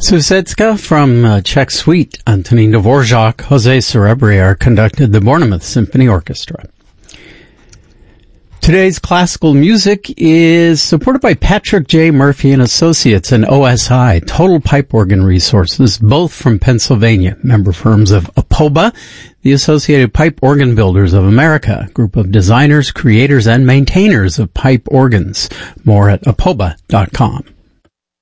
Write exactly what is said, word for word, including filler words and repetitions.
Susetska from uh, Czech Suite, Antonín Dvorak, Jose Cerebrier conducted the Bournemouth Symphony Orchestra. Today's classical music is supported by Patrick J. Murphy and Associates and O S I, Total Pipe Organ Resources, both from Pennsylvania, member firms of APOBA, the Associated Pipe Organ Builders of America, group of designers, creators, and maintainers of pipe organs. More at apoba dot com.